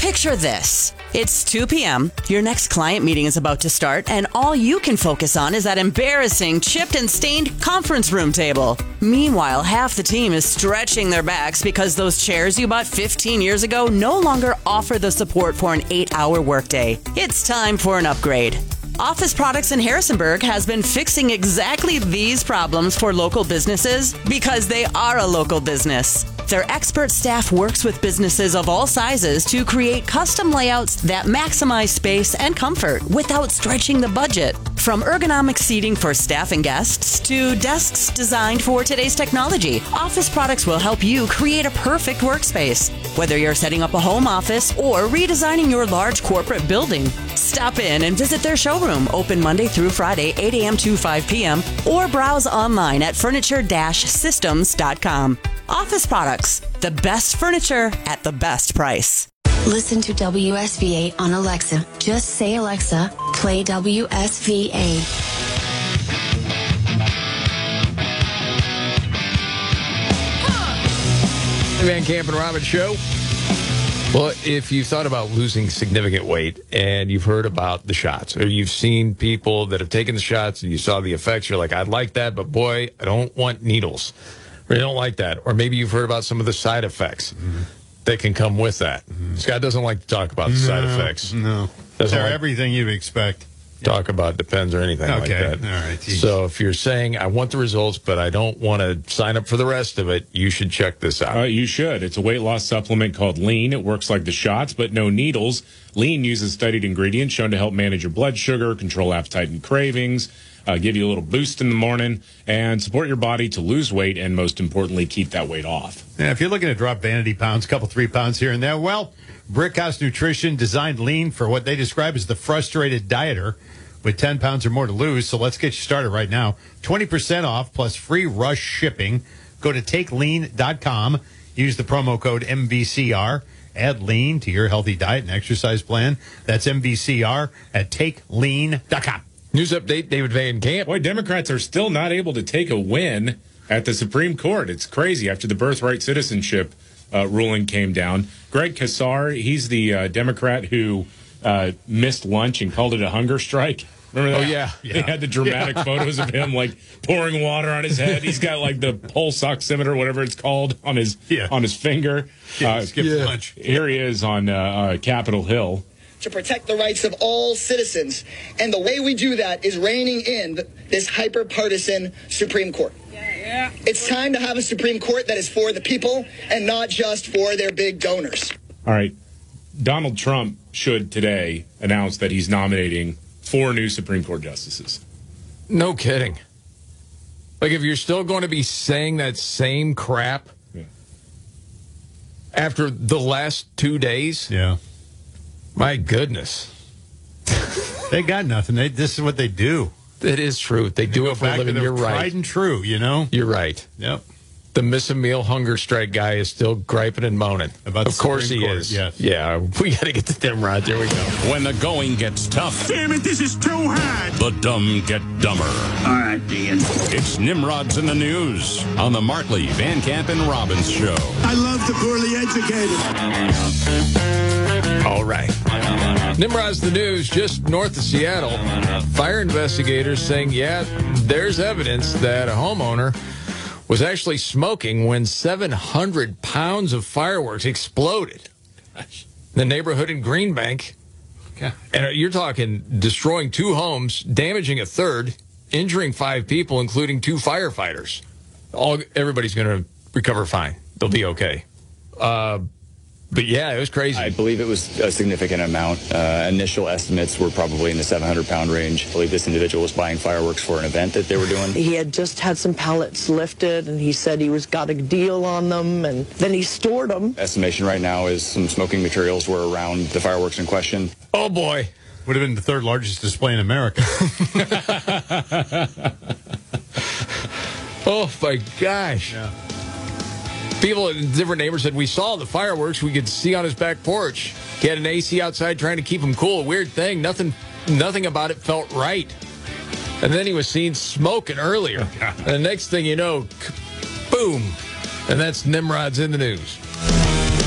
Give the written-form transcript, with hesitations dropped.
Picture this. It's 2 p.m., your next client meeting is about to start, and all you can focus on is that embarrassing, chipped and stained conference room table. Meanwhile, half the team is stretching their backs because those chairs you bought 15 years ago no longer offer the support for an 8-hour workday. It's time for an upgrade. Office Products in Harrisonburg has been fixing exactly these problems for local businesses because they are a local business. Their expert staff works with businesses of all sizes to create custom layouts that maximize space and comfort without stretching the budget. From ergonomic seating for staff and guests to desks designed for today's technology, Office Products will help you create a perfect workspace. Whether you're setting up a home office or redesigning your large corporate building, stop in and visit their showroom, open Monday through Friday, 8 a.m. to 5 p.m., or browse online at furniture-systems.com. Office Products, the best furniture at the best price. Listen to WSVA on Alexa. Just say, Alexa, play WSVA. Van Camp and Robbins Show. Well, if you've thought about losing significant weight and you've heard about the shots, or you've seen people that have taken the shots and you saw the effects, you're like, I'd like that, but boy, I don't want needles. Or you don't like that. Or maybe you've heard about some of the side effects that can come with that. Scott doesn't like to talk about the side effects. No. They're everything you'd expect. Talk about depends or anything like that. All right. So if you're saying, I want the results, but I don't want to sign up for the rest of it, you should check this out. You should. It's a weight loss supplement called Lean. It works like the shots, but no needles. Lean uses studied ingredients shown to help manage your blood sugar, control appetite and cravings, give you a little boost in the morning, and support your body to lose weight, and most importantly, keep that weight off. Yeah, if you're looking to drop vanity pounds, a couple, 3 pounds here and there, well, Brickhouse Nutrition designed Lean for what they describe as the frustrated dieter with 10 pounds or more to lose. So let's get you started right now. 20% off plus free rush shipping. Go to takelean.com. Use the promo code MVCR. Add Lean to your healthy diet and exercise plan. That's MVCR at takelean.com. News update, David Van Camp. Boy, Democrats are still not able to take a win at the Supreme Court. It's crazy after the birthright citizenship ruling came down. Greg Casar, he's the Democrat who missed lunch and called it a hunger strike. Remember that? Oh, yeah. They had the dramatic photos of him, like, pouring water on his head. He's got, like, the pulse oximeter, whatever it's called, on his finger. Skipped lunch. Here he is on Capitol Hill. To protect the rights of all citizens. And the way we do that is reining in this hyper-partisan Supreme Court. Yeah. It's time to have a Supreme Court that is for the people and not just for their big donors. All right. Donald Trump should today announce that he's nominating 4 new Supreme Court justices. No kidding. Like, if you're still going to be saying that same crap after the last 2 days, my goodness. They got nothing. This is what they do. It is true. They do it for a living. You're right. Tried and true, you know? You're right. Yep. The miss a meal hunger strike guy is still griping and moaning. Of course he is. Yes. Yeah, we got to get to Nimrod. There we go. When the going gets tough. Damn it, this is too hard. The dumb get dumber. All right, Dean. It's Nimrod's in the News on the Markley, Van Camp, and Robbins Show. I love the poorly educated. All right. Nimrod's the News, just north of Seattle. Fire investigators saying, there's evidence that a homeowner was actually smoking when 700 pounds of fireworks exploded. The neighborhood in Greenbank. Okay. And you're talking destroying 2 homes, damaging a third, injuring 5 people, including 2 firefighters. Everybody's going to recover fine. They'll be okay. But yeah, it was crazy. I believe it was a significant amount. Initial estimates were probably in the 700-pound range. I believe this individual was buying fireworks for an event that they were doing. He had just had some pallets lifted, and he said he got a deal on them, and then he stored them. Estimation right now is some smoking materials were around the fireworks in question. Oh, boy. Would have been the 3rd largest display in America. Oh, my gosh. Yeah. People in different neighbors said, we saw the fireworks we could see on his back porch. He had an AC outside trying to keep him cool. A weird thing. Nothing about it felt right. And then he was seen smoking earlier. And the next thing you know, boom. And that's Nimrod's in the News.